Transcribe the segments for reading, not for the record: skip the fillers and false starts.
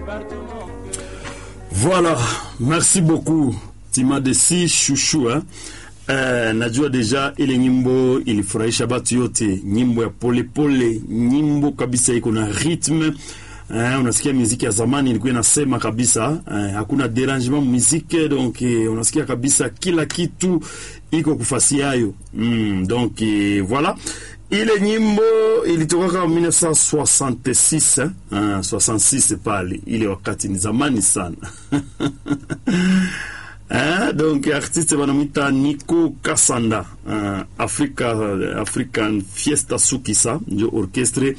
Voilà, merci beaucoup Timadesi Chouchou najua deja ile nyimbo ilifurahisha batu yote, nyimbo ya pole pole, nyimbo kabisa iko na rythme. Unasikia muziki ya zamani ilikuwa inasema kabisa hakuna derangement muziki, donc unasikia kabisa kila kitu iko kufasi yayo. Donc voilà, ile nyimbo ilitoka 1966 66 pale, ile wakati ni zamani sana. Donc artiste wanamwita Nico Kasanda, African Fiesta Sukisa ndio orchestre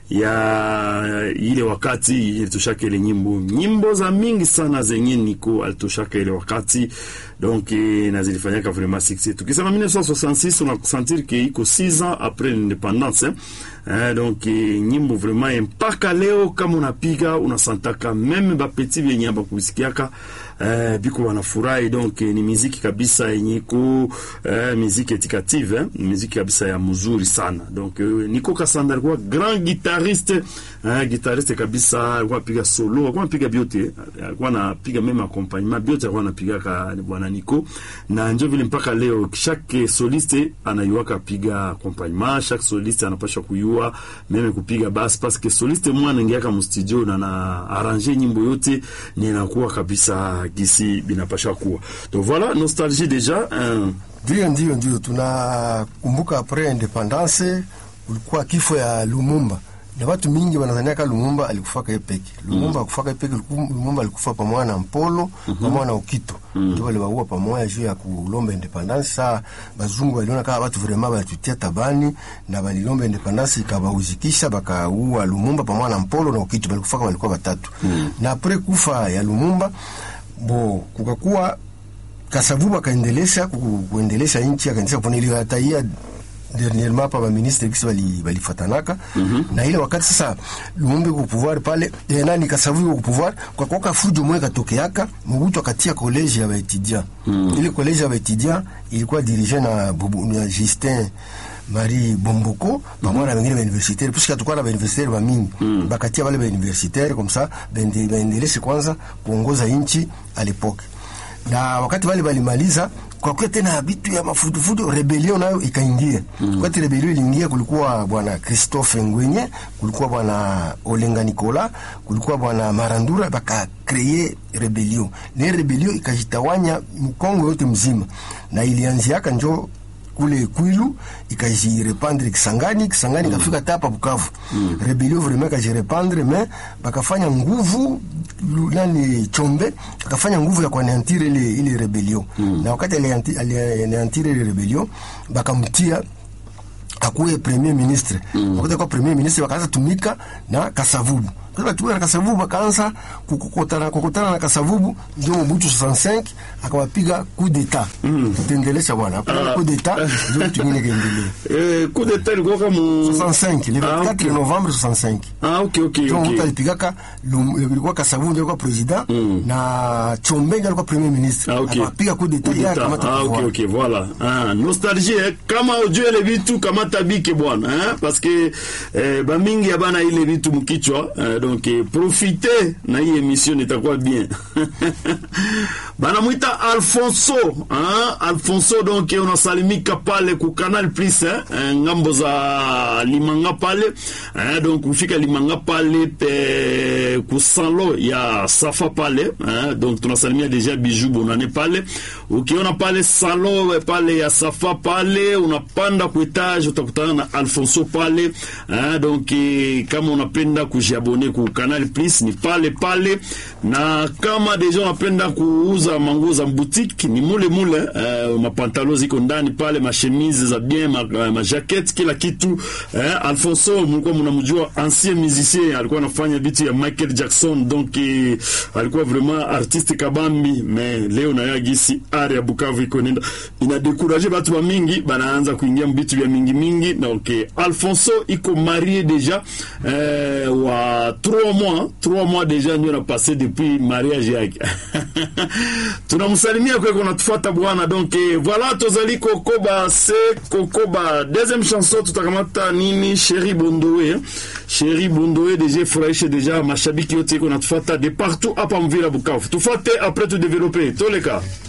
ya ile wakati ilitoshaka ile nyimbo za mingi sana zenye Nico alitoshaka ile wakati, donc na zilifanyaka vraiment succès. Tukisema 1966 on a sentir que iko 6 ans après l'indépendance, donc nyimbo vraiment mpaka leo kama unapiga unasantaka meme ba petit vyenye ba kusikiaka biko wanafurahi. Donc ni muziki kabisa yenye iko muziki éducative, muziki kabisa ya mzuri sana. Donc Nico Kasanda alikuwa grand guitariste, guitariste kabisa, alikuwa piga solo, alikuwa piga biote, alikuwa anapiga meme accompagnement biote, alikuwa anapiga ka bwana Nico, na ndio vile mpaka leo chaque soliste anayuaka piga accompagnement, chaque soliste anapaswa kuyua meme kupiga bass, parce que soliste mwana ngiaka mu studio na arranger nyimbo yote ni inakuwa kabisa gisi binapasha kuwa. Donc voilà, nostalgie déjà. Ndio tunakumbuka après independance ulikuwa kifo ya Lumumba. Na watu mingi wanadhania kama Lumumba alikufaka yepeke. Lumumba akufaka yepeke, Lumumba alikufa pamoja na Mpolo, pamoja na Okito. Ndio wale waua pamoja juu ya kulomba independence. Saa bazungu waliona kama watu vraiment walitutia tabani na walilomba independence ikabauzikisha, bakaua Lumumba pamoja na Mpolo na Okito, balikufaka walikuwa watatu. Na après kufa ya Lumumba kukakuwa Kasavubu akaendelesha kuendelesha nchi, akaendelesha kuponelea hataia dernièrement pa ba ministre kisi balifatanaka. Na ile wakati sasa Lumumba ku pouvoir pale nani Kasavubu ku pouvoir kwa fujo mwe katokeaka, Mobutu akatia college ya baetudiant. Ile college ya baetudiant ilikuwa dirigé na Justin Marie Bomboko pamoja na wengine wa universitaire, puisque tukua na universitaire wa mingi bakatia wale wa universitaire comme ça baendeleshe kwanza kuongoza nchi à l'époque. Na wakati wale walimaliza kwa kuwa tena bitu ya mafudufudu, rebellion nayo ikaingia. Wakati rebellion iliingia, kulikuwa bwana Christophe Ngwenye, kulikuwa bwana Olenga Nicola, kulikuwa bwana Marandura, baka kreye rebellion. Na rebellion ikajitawanya Mkongo yote mzima, na ilianziaka njo kule Kwilu, ikajirepandre Kisangani kafika tapa Bukavu. Rebellion vraiment ikajirepandre, mais bakafanya nguvu nani Chombe akafanya nguvu ya kuanantire ile rebellion. Na wakati alianantire ile rebellion, bakamtia akuwe premier ministre. Wakati kwa premier ministre wakaanza tumika na Kasavubu. Kwa tuwe na Kasavubu bakaanza kukutana na Kasavubu, ndio Mobutu 65 akawapiga coup d'etat. Tendelesha bwana. Coup d'etat ndio tumine kaendelea. Coup d'etat ilikuwa kama 65 le 24 novembre 65. Okay. Ndio alipigaka ilikuwa Kasavubu ndio alikuwa president na Chombe ndio alikuwa premier ministre. Akapiga coup d'etat ya kama okay, voilà. Nostalgie kama ujue ile vitu kama tabike bwana, parce que bamingi abana ile vitu mkichwa, donc profitez na hii émission itakuwa bien. Bana muita Alfonso, donc unasalimika pale ku Canal Plus, ngambo za Limanga pale, donc ufika Limanga pale ku Sanlo ya Safa pale, donc tunasalimia deja Bijou Bonane pale. Ukiona pale Sanlo pale ya Safa pale, unapanda ku etage utakutana na Alfonso pale, donc kama unapenda kujiabone ku Canal Plus ni pale, na kama deja unapenda kuuza manguo za boutique ni mule mapantalo ziko ndani pale, ma chemise za bien, ma jacket, kila kitu. Alfonso mlikuwa mnamjua, ancien musicien, alikuwa anafanya vitu ya Michael Jackson, donc alikuwa vraiment artiste kabambi, mais leo na yagisi area Bukavu iko nenda ina décourager watu wa mingi, banaanza kuingia mbitu vya mingi. Donc Alfonso iko marié deja wa 3 mois déjà ndio na passé depuis mariage yake. Tunamsalimia kwa kunatufuata bwana. Donc voilà, tozali Kokoba, c'est Kokoba. Deuxième chanson tutakamata nini? Chéri Bondoe. Chéri Bondoe déjà furahishe déjà mashabiki yote kunatufuata de partout hapa mvila Bukavu. Tufuate après tout développer. Toleka.